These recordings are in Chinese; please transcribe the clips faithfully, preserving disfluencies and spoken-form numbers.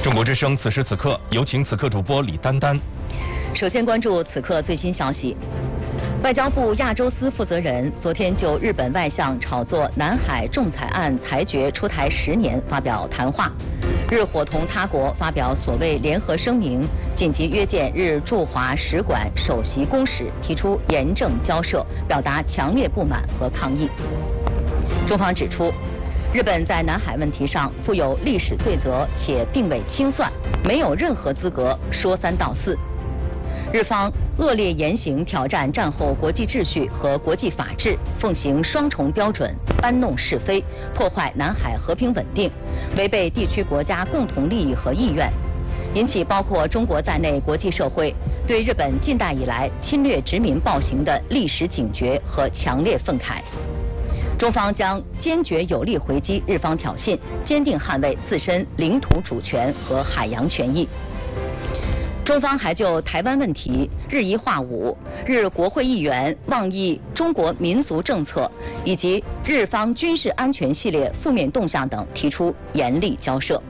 中国之声此时此刻，有请此刻主播李丹丹。 首先关注此刻最新消息。外交部亚洲司负责人昨天就日本外相炒作南海仲裁案裁决出台十年发表谈话，日伙同他国发表所谓联合声明，紧急约见日驻华使馆首席公使，提出严正交涉，表达强烈不满和抗议。中方指出，日本在南海问题上负有历史罪责，且并未清算，没有任何资格说三道四。日方恶劣言行挑战战后国际秩序和国际法治，奉行双重标准，搬弄是非，破坏南海和平稳定，违背地区国家共同利益和意愿，引起包括中国在内国际社会对日本近代以来侵略殖民暴行的历史警觉和强烈愤慨。中方将坚决有力回击日方挑衅，坚定捍卫自身领土主权和海洋权益。中方还就台湾问题、日一化五、日国会议员妄议中国民族政策以及日方军事安全系列负面动向等提出严厉交涉。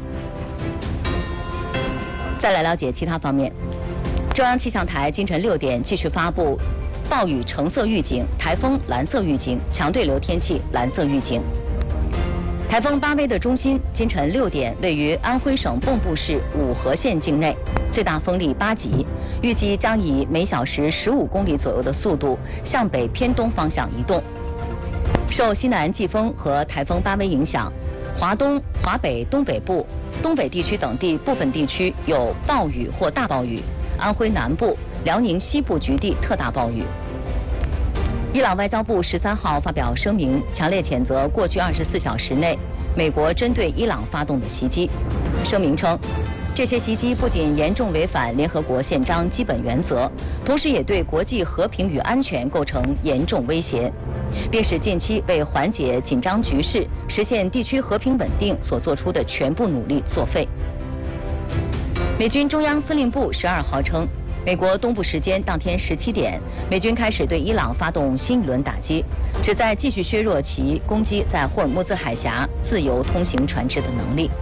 再来了解其他方面，中央气象台今晨六点继续发布暴雨橙色预警、台风蓝色预警、强对流天气蓝色预警。台风巴威的中心今晨六点位于安徽省蚌埠市五河县境内，最大风力八级，预计将以每小时十五公里左右的速度向北偏东方向移动。受西南季风和台风巴威影响，华东、华北东北部、东北地区等地部分地区有暴雨或大暴雨，安徽南部、辽宁西部局地特大暴雨。伊朗外交部十三号发表声明，强烈谴责过去二十四小时内美国针对伊朗发动的袭击。声明称，这些袭击不仅严重违反联合国宪章基本原则，同时也对国际和平与安全构成严重威胁，并使近期为缓解紧张局势、实现地区和平稳定所做出的全部努力作废。美军中央司令部十二号称，美国东部时间当天十七点，美军开始对伊朗发动新一轮打击，旨在继续削弱其攻击在霍尔木兹海峡自由通行船只的能力。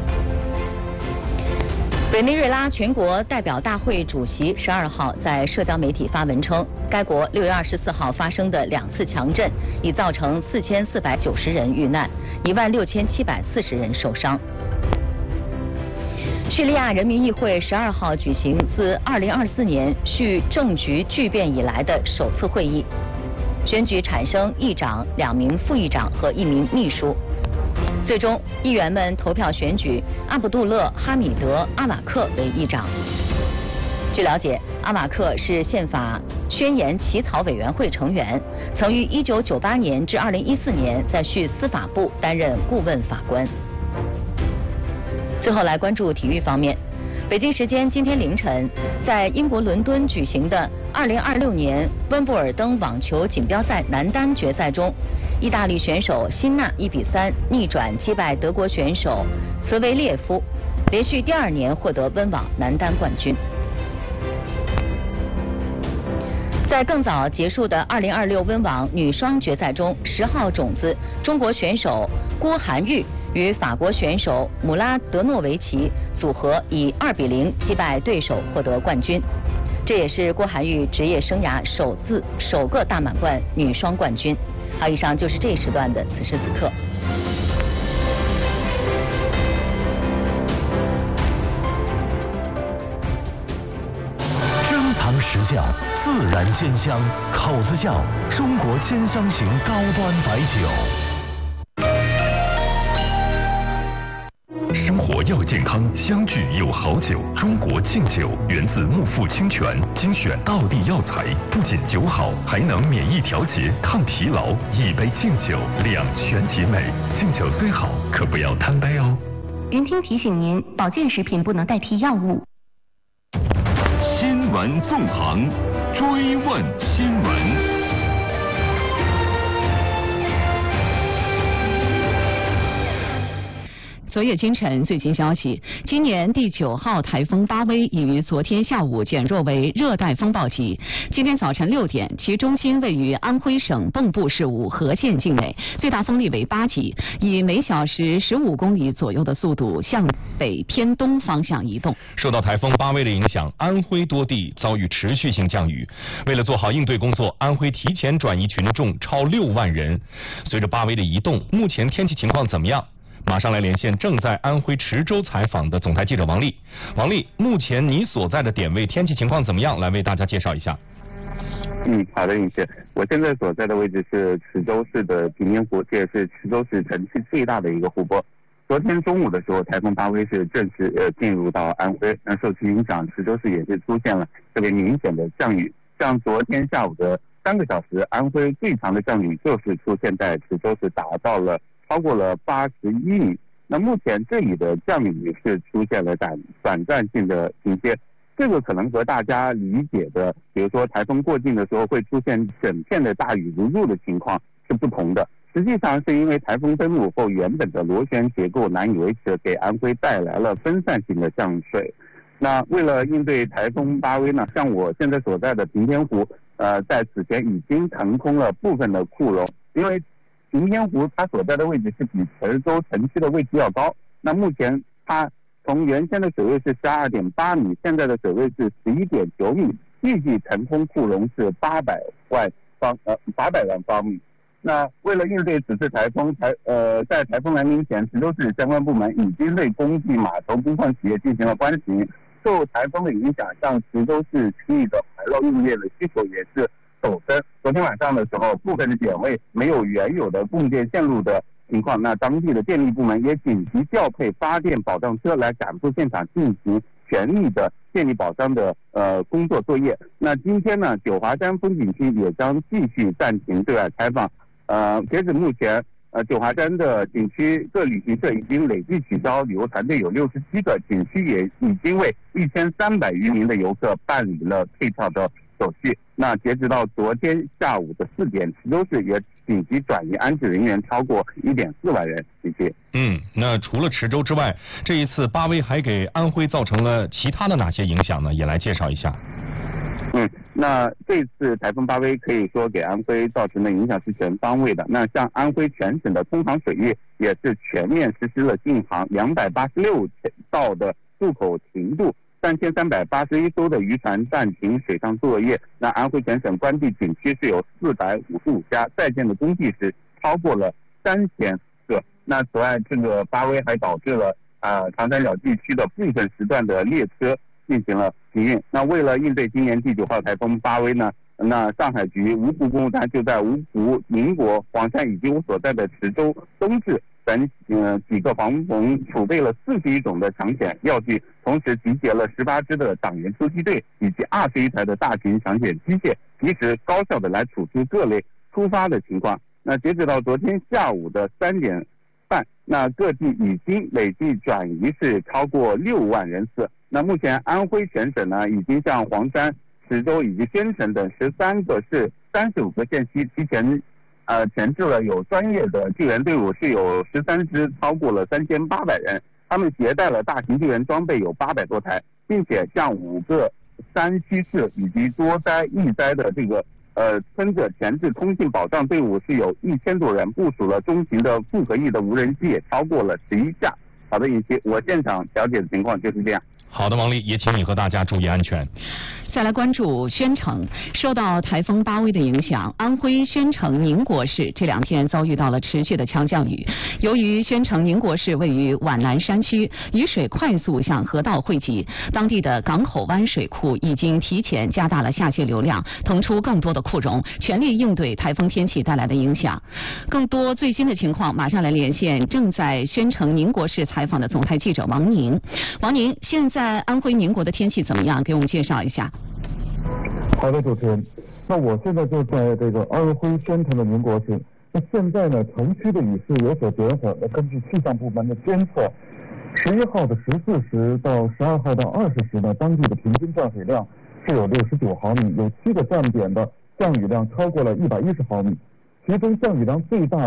委内瑞拉全国代表大会主席十二号在社交媒体发文称，该国六月二十四号发生的两次强震已造成四千四百九十人遇难，一万六千七百四十人受伤。叙利亚人民议会十二号举行自二零二四年叙政局巨变以来的首次会议，选举产生议长、两名副议长和一名秘书。最终，议员们投票选举阿卜杜勒·哈米德·阿瓦克为议长。据了解，阿瓦克是宪法宣言起草委员会成员，曾于一九九八年至二零一四年在叙司法部担任顾问法官。最后来关注体育方面，北京时间今天凌晨，在英国伦敦举行的二零二六年温布尔登网球锦标赛男单决赛中，意大利选手辛纳一比三逆转击败德国选手茨维列夫，连续第二年获得温网男单冠军。在更早结束的二零二六温网女双决赛中，十号种子中国选手郭涵玉与法国选手姆拉德诺维奇组合以二比零击败对手，获得冠军。这也是郭涵玉职业生涯首次首个大满贯女双冠军。好，以上就是这一时段的此时此刻。 珍藏实窖，自然鲜香，口子窖，中国鲜香型高端白酒。 生活要健康，相聚有好酒。中国敬酒源自木富清泉，精选道地药材，不仅酒好，还能免疫调节、抗疲劳。一杯敬酒，两全其美。敬酒虽好，可不要贪杯哦。 云听提醒您，保健食品不能代替药物。 新闻纵横，追问新闻。 昨夜今晨最新消息，今年第九号台风巴威已于昨天下午减弱为热带风暴级。今天早晨六点，其中心位于安徽省蚌埠市五河县境内，最大风力为八级，以每小时十五公里左右的速度向北偏东方向移动。 受到台风巴威的影响，安徽多地遭遇持续性降雨。为了做好应对工作，安徽提前转移群众超六万人。随着巴威的移动，目前天气情况怎么样？马上来连线正在安徽池州采访的总台记者王丽。王丽，目前你所在的点位天气情况怎么样？来为大家介绍一下。 嗯，好的，尹是。我现在所在的位置是池州市的平边湖，这也是池州市城区最大的一个湖泊。昨天中午的时候，台风巴威是正式呃进入到安徽，那受其影响，池州市也是出现了特别明显的降雨。像昨天下午的三个小时，安徽最长的降雨就是出现在池州市，达到了超过了八十一米。那目前这里的降雨是出现了短短暂性的停歇，这个可能和大家理解的，比如说台风过境的时候会出现整片的大雨如注的情况是不同的。实际上是因为台风登陆后，原本的螺旋结构难以维持，给安徽带来了分散性的降水。那为了应对台风巴威呢，像我现在所在的平边湖，呃，在此前已经腾空了部分的库容，因为平边湖它所在的位置是比池州城区的位置要高。那目前它从原先的水位是十二点八米，现在的水位是十一点九米，预计腾空库容是八百万方呃八百万方米。那为了应对此次台风，台呃在台风来临前，池州市相关部门已经对工地、码头、工矿企业进行了关停。受台风的影响，像池州市区域的海捞用业的需求也是陡增。昨天晚上的时候，部分的点位没有原有的供电线路的情况，那当地的电力部门也紧急调配发电保障车来赶赴现场进行全力的电力保障的呃工作作业。那今天呢，九华山风景区也将继续暂停对外开放。呃，截止目前，呃，九华山的景区各旅行社已经累计取消旅游团队有六十七个，景区也已经为一千三百余名的游客办理了退票的手续。那截止到昨天下午的四点，池州市也紧急转移安置人员超过一点四万人。谢谢。 嗯，那除了池州之外，这一次巴威还给安徽造成了其他的哪些影响呢？也来介绍一下。 嗯，那这次台风巴威可以说给安徽造成的影响是全方位的。那像安徽全省的通航水域也是全面实施了禁航，两百八十六道的渡口停渡，三千三百八十一艘的渔船暂停水上作业。那安徽全省关闭景区是有四百五十五家，在建的工地是超过了三千个。那此外，这个巴威还导致了啊、呃、长三角地区的部分时段的列车进行了停运。那为了应对今年第九号台风巴威呢，那上海局芜湖公路站就在芜湖、宁国、黄山以及我所在的池州、东至等呃几个防洪储备了四十一种的抢险药具，同时集结了十八支的党员突击队以及二十一台的大型抢险机械，及时高效的来处置各类突发的情况。那截止到昨天下午的三点半，那各地已经累计转移是超过六万人次。那目前安徽全省呢，已经向黄山、池州以及宣城等十三个市、三十五个县区提前呃前置了有专业的救援队伍，是有十三支，超过了三千八百人。他们携带了大型救援装备有八百多台，并且向五个山区市以及多灾易灾的这个呃村子前置通信保障队伍是有一千多人，部署了中型的复合翼的无人机也超过了十一架。好的，尹希，我现场了解的情况就是这样。 好的，王丽，也请你和大家注意安全。 再来关注宣城，受到台风巴威的影响，安徽宣城宁国市这两天遭遇到了持续的强降雨。由于宣城宁国市位于皖南山区，雨水快速向河道汇集，当地的港口湾水库已经提前加大了下泄流量，腾出更多的库容，全力应对台风天气带来的影响。更多最新的情况，马上来连线正在宣城宁国市采访的总台记者王宁。王宁，现在安徽宁国的天气怎么样？给我们介绍一下。 好的，主持人。那我现在就在这个安徽宣城的宁国市。那现在呢，城区的雨势有所减缓。那根据气象部门的监测，十一号的十四时到十二号到二十时呢，当地的平均降水量是有六十九毫米，有七个站点的降雨量超过了一百一十毫米。其中降雨量最大的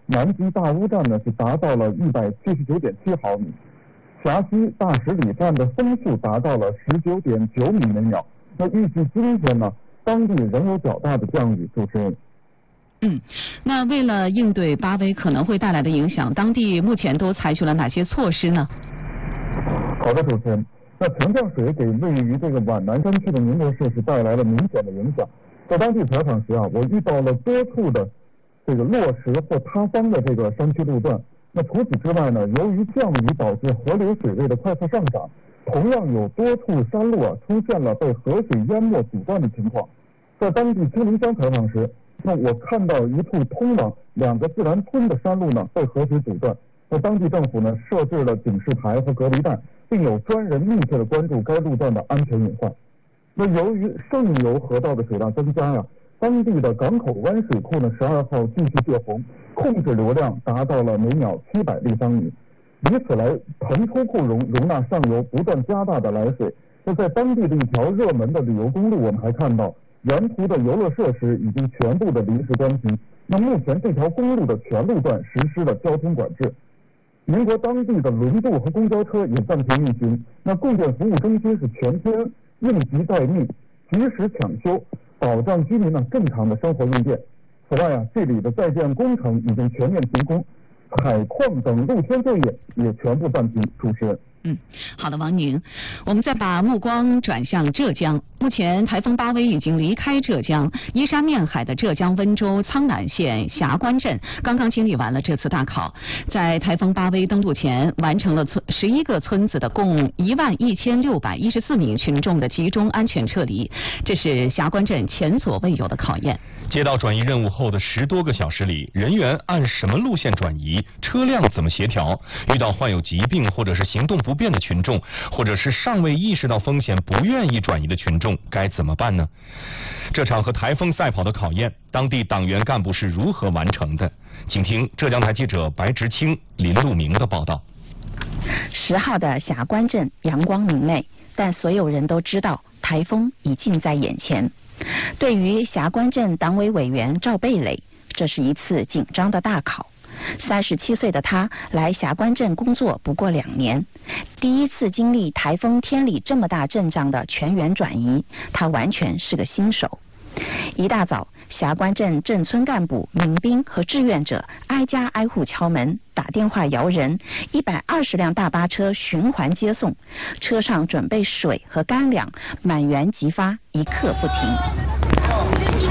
南基大屋站呢是达到了一百七十九点七毫米，峡西大十里站的风速达到了十九点九米每秒。那预计今天呢，当地仍有较大的降雨。主持人。 嗯，那为了应对八威可能会带来的影响，当地目前都采取了哪些措施呢？ 好的，主持人。那强降水给位于这个皖南山区的宁国市是带来了明显的影响。在当地采访时啊，我遇到了多处的这个落石或塌方的这个山区路段。那除此之外呢，由于降雨导致河流水位的快速上涨，同样有多处山路啊出现了被河水淹没阻断的情况。在当地青林乡采访时，那我看到一处通往两个自然村的山路呢被河水阻断。那当地政府呢设置了警示牌和隔离带，并有专人密切的关注该路段的安全隐患。那由于上游河道的水量增加呀、啊，当地的港口湾水库呢十二号继续泄洪，控制流量达到了每秒七百立方米，以此来腾出库容容纳上游不断加大的来水。那在当地的一条热门的旅游公路，我们还看到沿途的游乐设施已经全部的临时关停。那目前这条公路的全路段实施了交通管制。宁国当地的轮渡和公交车也暂停运行。那供电服务中心是全天应急待命，及时抢修，保障居民呢正常的生活用电。此外啊，这里的在建工程已经全面停工，采矿等露天作业也全部暂停。主持人。 嗯，好的，王宁，我们再把目光转向浙江。目前台风八威已经离开浙江，依山面海的浙江温州苍南县霞关镇刚刚经历完了这次大考，在台风八威登陆前，完成了村十一个村子的共一万一千六百一十四名群众的集中安全撤离，这是霞关镇前所未有的考验。 接到转移任务后的十多个小时里，人员按什么路线转移？车辆怎么协调？遇到患有疾病或者是行动不便的群众，或者是尚未意识到风险不愿意转移的群众，该怎么办呢？这场和台风赛跑的考验，当地党员干部是如何完成的？请听浙江台记者白直清、林路明的报道。 十号的霞关镇阳光明媚，但所有人都知道台风已近在眼前。对于霞关镇党委委员赵贝磊，这是一次紧张的大考。三十七岁的他来霞关镇工作不过两年，第一次经历台风天里这么大阵仗的全员转移，他完全是个新手。一大早，霞关镇镇村干部、民兵和志愿者挨家挨户敲门，打电话摇人，一百二十辆大巴车循环接送，车上准备水和干粮，满员即发，一刻不停。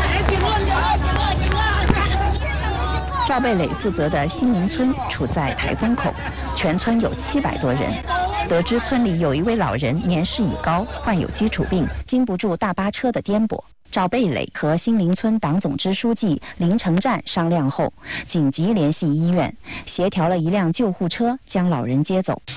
赵贝磊负责的新林村处在台风口，全村有七百多人。得知村里有一位老人年事已高，患有基础病，经不住大巴车的颠簸。赵贝磊和新林村党总支书记林成战商量后，紧急联系医院，协调了一辆救护车将老人接走。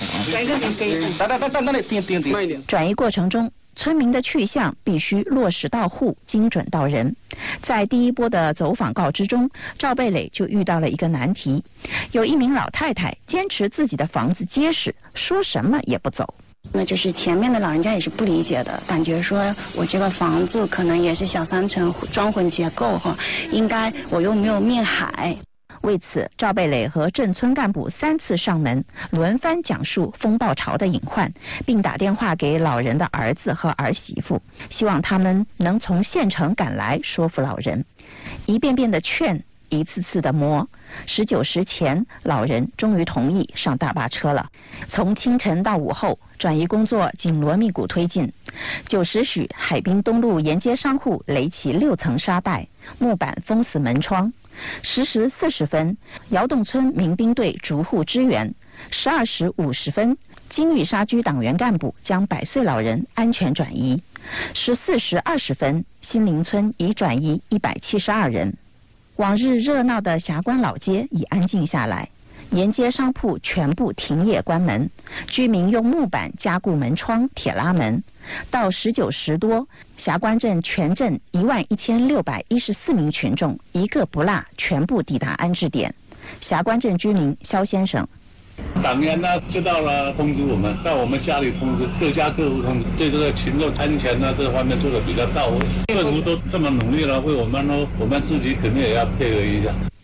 转移过程中，村民的去向必须落实到户，精准到人。在第一波的走访告知中，赵贝磊就遇到了一个难题，有一名老太太坚持自己的房子结实，说什么也不走。 那就是前面的老人家也是不理解的，感觉说我这个房子可能也是小三层装混结构哈，应该我又没有面海。 为此，赵贝磊和镇村干部三次上门，轮番讲述风暴潮的隐患，并打电话给老人的儿子和儿媳妇，希望他们能从县城赶来说服老人。一遍遍的劝，一次次的磨，十九时前，老人终于同意上大巴车了。从清晨到午后，转移工作紧锣密鼓推进。九时许，海滨东路沿街商户垒起六层沙袋，木板封死门窗。十时四十分，窑洞村民兵队逐户支援。十二时五十分，金玉沙居党员干部将百岁老人安全转移。十四时二十分，新林村已转移一百七十二人。往日热闹的霞关老街已安静下来，沿街商铺全部停业关门，居民用木板加固门窗、铁拉门。到十九时多，霞关镇全镇一万一千六百一十四名群众一个不落全部抵达安置点。霞关镇居民肖先生。 党员呢知道了通知我们，到我们家里通知，各家各户通知，对这个群众安全呢这方面做的比较到位。政府都这么努力了，为我们呢，我们自己肯定也要配合一下。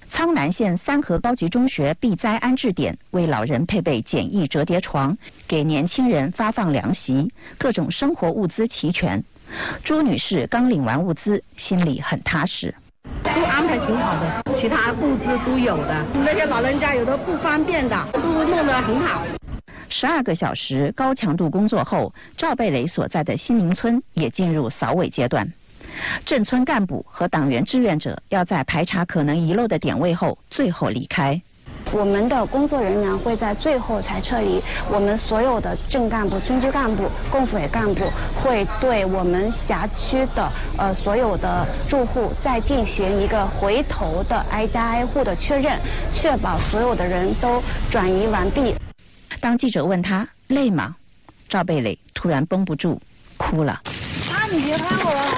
苍南县三河高级中学避灾安置点为老人配备简易折叠床，给年轻人发放凉席，各种生活物资齐全。朱女士刚领完物资，心里很踏实。 都安排挺好的，其他物资都有的，那些老人家有的不方便的，都弄得很好。 十二个小时高强度工作后，赵贝蕾所在的新民村也进入扫尾阶段。镇村干部和党员志愿者要在排查可能遗漏的点位后，最后离开。 我们的工作人员会在最后才撤离，我们所有的镇干部、村支干部、共辅委干部会对我们辖区的呃所有的住户再进行一个回头的挨家挨户的确认，确保所有的人都转移完毕。 当记者问他累吗，赵贝蕾突然绷不住哭了。 啊，你别拍我了，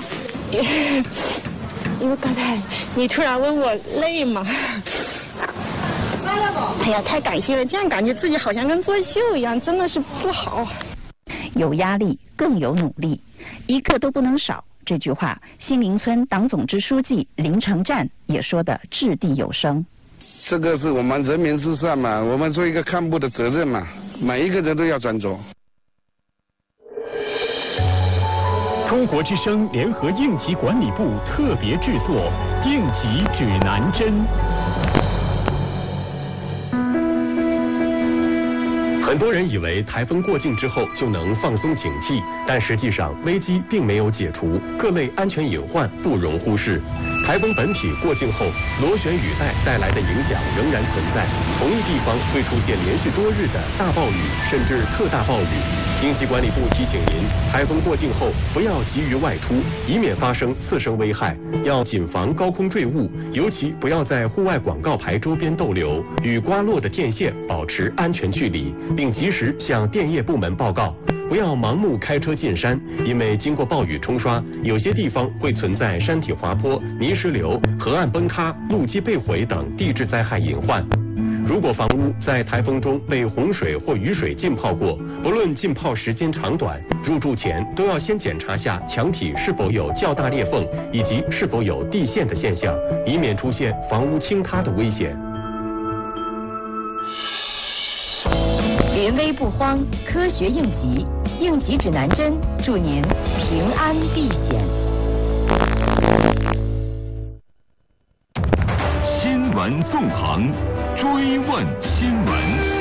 因为刚才你突然问我累吗？哎呀，太感谢了，这样感觉自己好像跟作秀一样，真的是不好。 有压力更有努力，一个都不能少。这句话，新民村党总支书记林成战也说得掷地有声。 这个是我们人民至上嘛，我们做一个干部的责任嘛，每一个人都要专注。 中国之声联合应急管理部特别制作《应急指南针》。很多人以为台风过境之后就能放松警惕，但实际上危机并没有解除，各类安全隐患不容忽视。台风本体过境后，螺旋雨带带来的影响仍然存在，同一地方会出现连续多日的大暴雨甚至特大暴雨。应急管理部提醒您，台风过境后不要急于外出，以免发生次生危害，要谨防高空坠物，尤其不要在户外广告牌周边逗留，与刮落的电线保持安全距离，并及时向电业部门报告。不要盲目开车进山，因为经过暴雨冲刷，有些地方会存在山体滑坡、泥石流、河岸崩塌、路基被毁等地质灾害隐患。如果房屋在台风中被洪水或雨水浸泡过，不论浸泡时间长短，入住前都要先检查下墙体是否有较大裂缝，以及是否有地陷的现象，以免出现房屋倾塌的危险。 临危不慌，科学应急，应急指南针，祝您平安避险。 新闻纵横，追问新闻。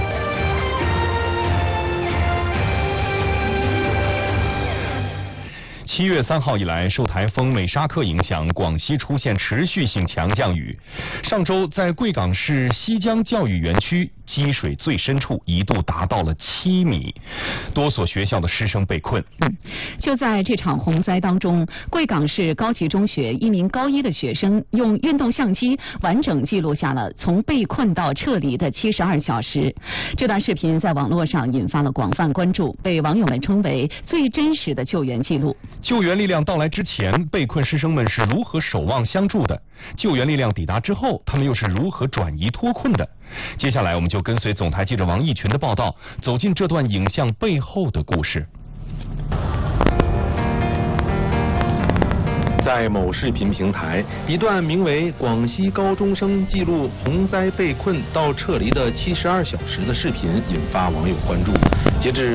七月三号以来，受台风美沙克影响，广西出现持续性强降雨。上周在贵港市西江教育园区，积水最深处一度达到了七米，多所学校的师生被困。 嗯，就在这场洪灾当中，贵港市高级中学一名高一的学生用运动相机完整记录下了从被困到撤离的七十二小时。这段视频在网络上引发了广泛关注，被网友们称为最真实的救援记录。 救援力量到来之前，被困师生们是如何守望相助的？救援力量抵达之后，他们又是如何转移脱困的？接下来，我们就跟随总台记者王义群的报道，走进这段影像背后的故事。 在某视频平台，一段名为《广西高中生记录洪灾被困到撤离的七十二小时》的视频引发网友关注。截至